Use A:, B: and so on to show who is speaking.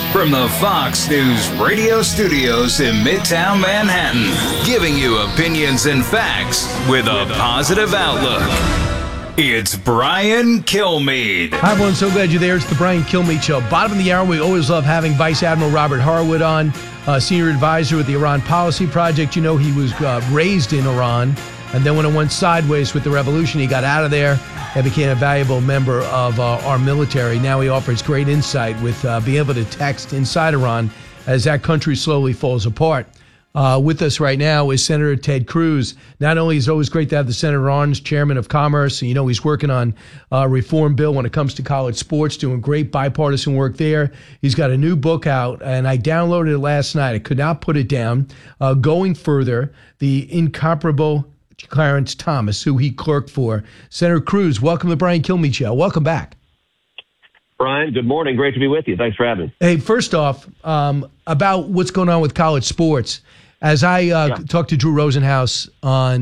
A: From the Fox News radio studios in Midtown Manhattan, giving you opinions and facts with a positive outlook. It's Brian Kilmeade.
B: Hi, everyone. So glad you're there. It's the Brian Kilmeade Show. Bottom of the hour, we always love having Vice Admiral Robert Harwood on, senior advisor with the Iran Policy Project. You know, he was raised in Iran, and then when it went sideways with the revolution, he got out of there and became a valuable member of our military. Now he offers great insight with being able to text inside Iran as that country slowly falls apart. With us right now is Senator Ted Cruz. Not only is it always great to have the Senator on as chairman of Commerce, you know, he's working on a reform bill when it comes to college sports, doing great bipartisan work there. He's got a new book out, and I downloaded it last night. I could not put it down. Going Further, the incomparable Clarence Thomas, who he clerked for. Senator Cruz, welcome to the Brian Kilmeade Show. Welcome back.
C: Brian, good morning. Great to be with you. Thanks for having me.
B: Hey, first off, about what's going on with college sports. As I talked to Drew Rosenhaus on